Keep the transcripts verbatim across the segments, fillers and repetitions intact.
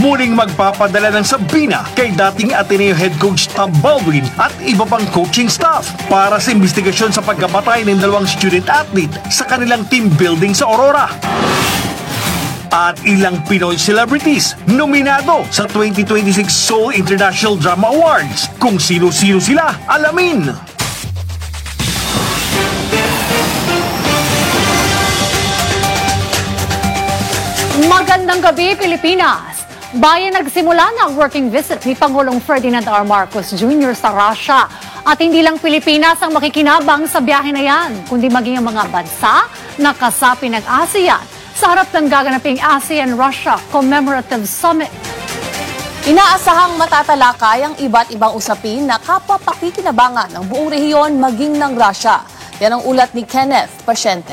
muling magpapadala ng sabina kay dating Ateneo head coach Tom Baldwin at iba pang coaching staff para sa investigasyon sa pagkamatay ng dalawang student-athlete sa kanilang team building sa Aurora. At ilang Pinoy celebrities nominado sa twenty twenty-six Seoul International Drama Awards. Kung sino-sino sila, alamin! Magandang gabi, Pilipinas! Bayan nagsimula na ang working visit ni Pangulong Ferdinand R. Marcos Junior sa Russia. At hindi lang Pilipinas ang makikinabang sa biyahe na yan, kundi maging ang mga bansa na kasapi ng ASEAN sa harap ng gaganaping ASEAN-Russia Commemorative Summit. Inaasahang matatalakay ang iba't ibang usapin na kapwa pakikinabangan ng buong rehiyon maging ng Russia. Yan ang ulat ni Kenneth Pasyente.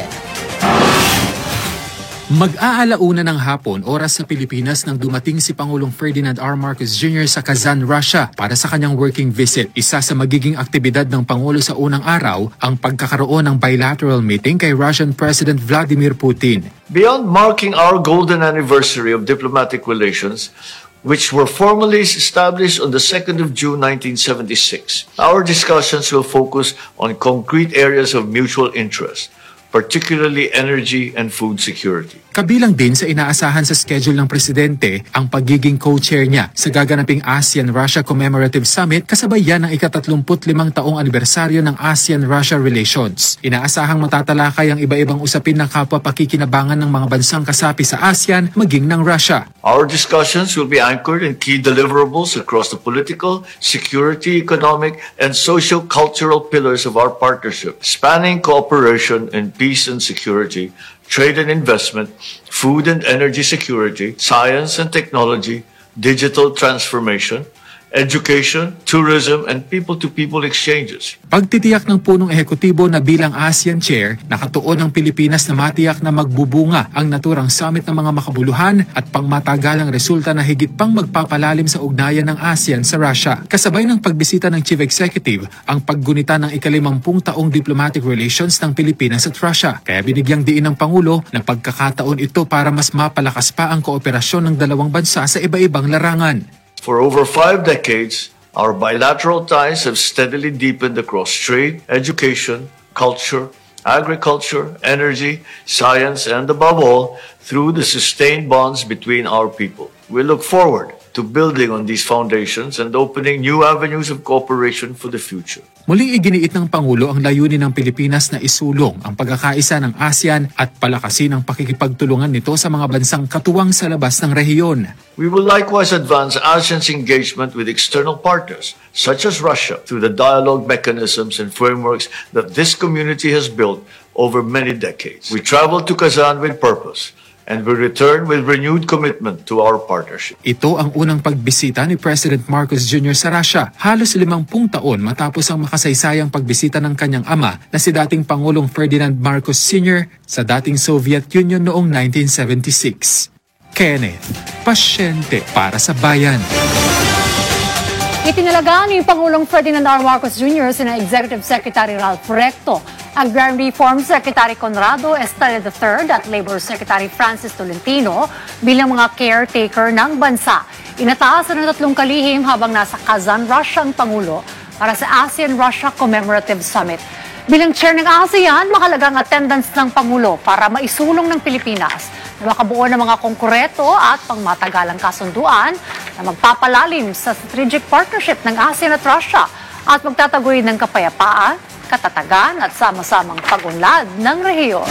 Mag-aalauna ng hapon, oras sa Pilipinas nang dumating si Pangulong Ferdinand R. Marcos Junior sa Kazan, Russia para sa kanyang working visit. Isa sa magiging aktibidad ng Pangulo sa unang araw ang pagkakaroon ng bilateral meeting kay Russian President Vladimir Putin. Beyond marking our golden anniversary of diplomatic relations, which were formally established on the second of June nineteen seventy-six, our discussions will focus on concrete areas of mutual interest, particularly energy and food security. Kabilang din sa inaasahan sa schedule ng Presidente ang pagiging co-chair niya sa gaganaping ASEAN-Russia Commemorative Summit kasabay yan ng ikatatlumput limang taong anibersaryo ng ASEAN-Russia Relations. Inaasahang matatalakay ang iba-ibang usapin ng kapwa pakikinabangan ng mga bansang kasapi sa ASEAN maging ng Russia. Our discussions will be anchored in key deliverables across the political, security, economic, and socio-cultural pillars of our partnership, spanning cooperation in peace and security, trade and investment, food and energy security, science and technology, digital transformation, education, tourism, and people-to-people exchanges. Pagtitiyak ng punong ehekutibo na bilang ASEAN Chair, nakatuon ang Pilipinas na matiyak na magbubunga ang naturang summit ng mga makabuluhan at pangmatagalang resulta na higit pang magpapalalim sa ugnayan ng ASEAN sa Russia. Kasabay ng pagbisita ng Chief Executive, ang paggunita ng ikalimampung taong diplomatic relations ng Pilipinas at Russia. Kaya binigyang diin ng Pangulo na pagkakataon ito para mas mapalakas pa ang kooperasyon ng dalawang bansa sa iba-ibang larangan. For over five decades, our bilateral ties have steadily deepened across trade, education, culture, agriculture, energy, science, and above all, through the sustained bonds between our people. We look forward to building on these foundations and opening new avenues of cooperation for the future. Muling iginiit ng Pangulo ang layunin ng Pilipinas na isulong ang pagkakaisa ng ASEAN at palakasin ang pakikipagtulungan nito sa mga bansang katuwang sa labas ng rehiyon. We will likewise advance ASEAN's engagement with external partners, such as Russia, through the dialogue mechanisms and frameworks that this community has built over many decades. We travel to Kazan with purpose, and we return with renewed commitment to our partnership. Ito ang unang pagbisita ni President Marcos Junior sa Russia, halos limampung taon matapos ang makasaysayang pagbisita ng kanyang ama na si dating Pangulong Ferdinand Marcos Senior sa dating Soviet Union noong nineteen seventy-six. Kenneth Pasyente para sa Bayan. Itinalaga ni Pangulong Ferdinand R. Marcos Junior sina Executive Secretary Ralph Recto, Agrarian Reform Secretary Conrado Estrella the third at Labor Secretary Francis Tolentino bilang mga caretaker ng bansa. Inataasan ng tatlong kalihim habang nasa Kazan, Russia ang Pangulo para sa ASEAN-Russia Commemorative Summit. Bilang chair ng ASEAN, mahalagang attendance ng Pangulo para maisulong ng Pilipinas na makabuo ng mga kongkoreto at pangmatagalang kasunduan na magpapalalim sa strategic partnership ng ASEAN at Russia at magtataguyod ng kapayapaan, katatagan at sama-samang pagunlad ng rehiyon.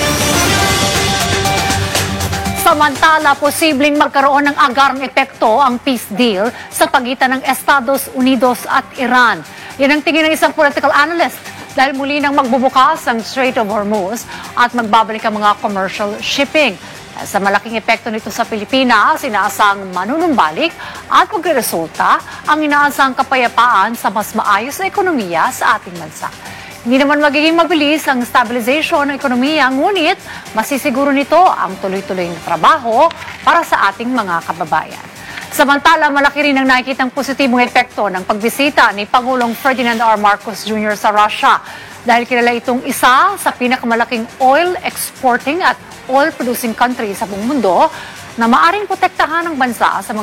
Samantala, posibleng magkaroon ng agarang epekto ang peace deal sa pagitan ng Estados Unidos at Iran. Yan ang tingin ng isang political analyst dahil muli nang magbubukas ang Strait of Hormuz at magbabalik ang mga commercial shipping. Sa malaking epekto nito sa Pilipinas, inaasang manunumbalik at magreresulta ang inaasang kapayapaan sa mas maayos na ekonomiya sa ating bansa. Hindi naman magiging mabilis ang stabilization ng ekonomiya, ngunit masisiguro nito ang tuloy-tuloy na trabaho para sa ating mga kababayan. Samantala, malaki rin ang nakikitang positibong epekto ng pagbisita ni Pangulong Ferdinand R. Marcos Junior sa Russia dahil kilala itong isa sa pinakamalaking oil exporting at oil producing country sa buong mundo na maaring protektahan ng bansa sa mga